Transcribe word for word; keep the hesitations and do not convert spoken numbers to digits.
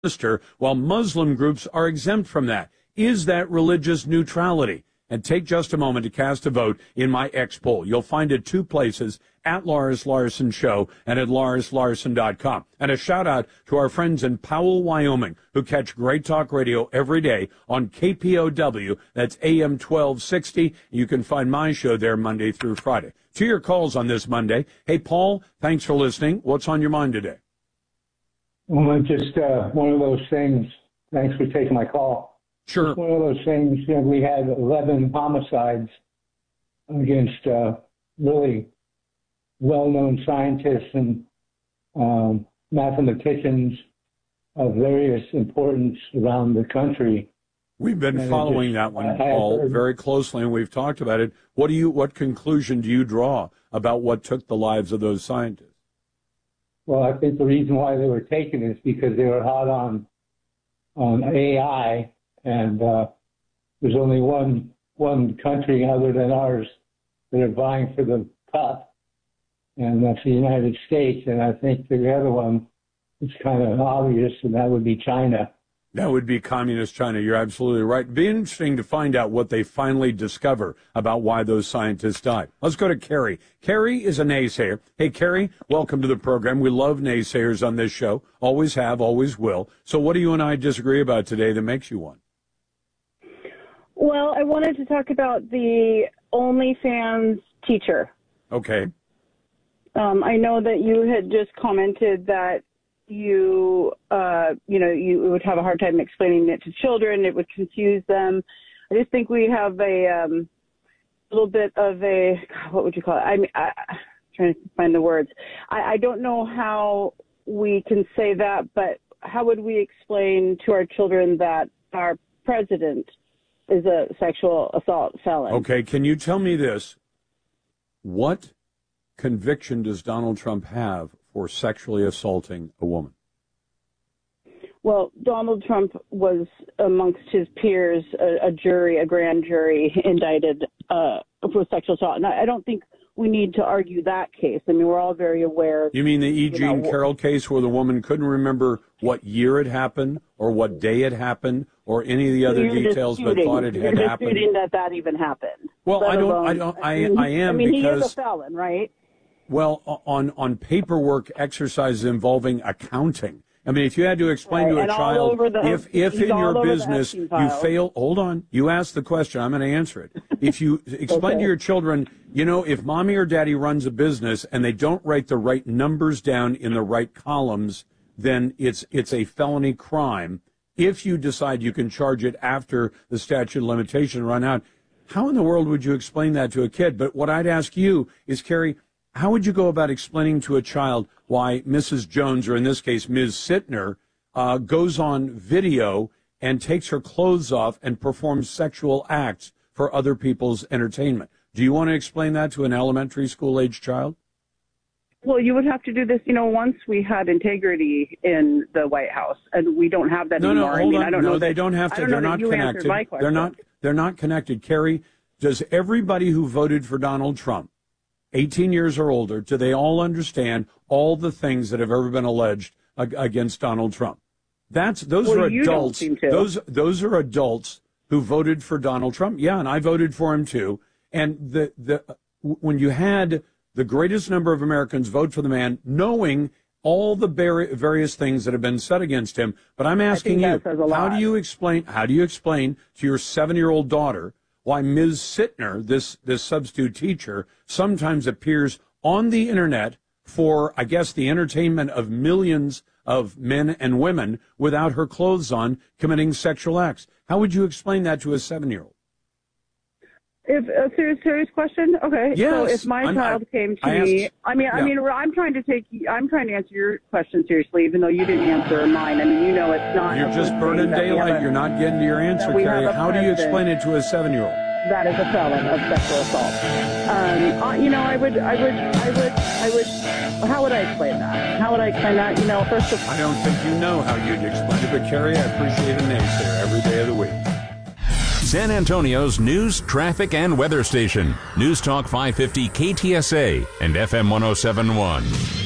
minister, while Muslim groups are exempt from that. Is that religious neutrality? And take just a moment to cast a vote in my X poll. You'll find it two places, at Lars Larson Show and at lars larson dot com. And a shout out to our friends in Powell, Wyoming, who catch Great Talk Radio every day on K P O W. That's A M twelve sixty. You can find my show there Monday through Friday. To your calls on this Monday. Hey, Paul, thanks for listening. What's on your mind today? Well, just uh, one of those things. Thanks for taking my call. Sure. It's one of those things, you know, we had eleven homicides against uh, really well-known scientists and um, mathematicians of various importance around the country. We've been and following just, that one, I, Paul, I heard, very closely, and we've talked about it. What do you? What conclusion do you draw about what took the lives of those scientists? Well, I think the reason why they were taken is because they were hot on on A I. And uh, there's only one one country other than ours that are vying for the cup, and that's the United States. And I think the other one is kind of obvious, and that would be China. That would be communist China. You're absolutely right. It'd be interesting to find out what they finally discover about why those scientists died. Let's go to Carrie. Carrie is a naysayer. Hey, Carrie, welcome to the program. We love naysayers on this show. Always have, always will. So what do you and I disagree about today that makes you one? Well, I wanted to talk about the OnlyFans teacher. Okay. Um, I know that you had just commented that you, uh, you know, you would have a hard time explaining it to children. It would confuse them. I just think we have a um, little bit of a, what would you call it? I mean, I, I'm trying to find the words. I, I don't know how we can say that, but how would we explain to our children that our president is a sexual assault felon? Okay, can you tell me this? What conviction does Donald Trump have for sexually assaulting a woman? Well, Donald Trump was, amongst his peers, a, a jury, a grand jury, indicted uh, for sexual assault. And I, I don't think we need to argue that case. I mean, we're all very aware. You mean the E. Jean you know, Carroll case where the woman couldn't remember what year it happened or what day it happened or any of the other you're details, but thought it you're had happened? You're disputing that that even happened. Well, I don't, alone, I don't, I, I, mean, I am I mean, because... he is a felon, right? Well, on, on paperwork exercises involving accounting. I mean, if you had to explain right, to a and child, the, if, if in your business you file. fail, hold on, you ask the question, I'm going to answer it. If you explain okay. to your children, you know, if mommy or daddy runs a business and they don't write the right numbers down in the right columns, then it's, it's a felony crime. If you decide you can charge it after the statute of limitation run out, how in the world would you explain that to a kid? But what I'd ask you is, Carrie, how would you go about explaining to a child why Missus Jones, or in this case, Miz Sittner, uh, goes on video and takes her clothes off and performs sexual acts for other people's entertainment? Do you want to explain that to an elementary school age child? Well, you would have to do this, you know, once we had integrity in the White House, and we don't have that no, anymore. No, hold I mean, on. I don't no, know they that, don't have to. Don't They're not connected. They're not. They're not connected. Carrie, does everybody who voted for Donald Trump, eighteen years or older, do they all understand all the things that have ever been alleged against Donald Trump? That's those well, are you adults. Don't seem to. Those those are adults who voted for Donald Trump. Yeah, and I voted for him too. And the the when you had the greatest number of Americans vote for the man, knowing all the various things that have been said against him, but I'm asking you, how do you explain how do you explain to your seven-year-old daughter why Miz Sittner, this this substitute teacher, sometimes appears on the internet for, I guess, the entertainment of millions of men and women without her clothes on, committing sexual acts? How would you explain that to a seven-year-old? If a serious, serious question, okay. Yes, so if my I'm, child I, came to I me, asked, I mean, yeah. I mean, I'm trying to take, I'm trying to answer your question seriously, even though you didn't answer mine. I mean, you know, it's not. You're just burning daylight. A, You're not getting to your answer, Carrie. How do you explain it to a seven-year-old? That is a felon of sexual assault. Um, uh, you know, I would, I would, I would, I would. How would I explain that? How would I explain that? You know, first of all, I don't think you know how you'd explain it, but Carrie, I appreciate a naysayer every day of the week. San Antonio's news, traffic, and weather station. News Talk five fifty K T S A and F M one oh seven point one.